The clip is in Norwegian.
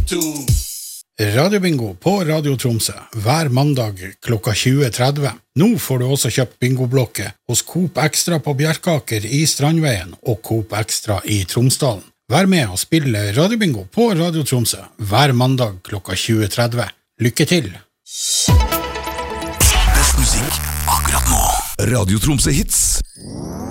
Radiobingo på Radio Tromsø hver mandag klokka 20:30. Nå får du også kjøpt bingoblokke hos Coop Extra på Bjerkaker i Strandveien og Coop Extra i Tromsdalen. Vær med og spille Radiobingo på Radio Tromsø hver mandag klokka 20:30. Lykke til! Best musikk akkurat nå. Radio Tromsø Hits.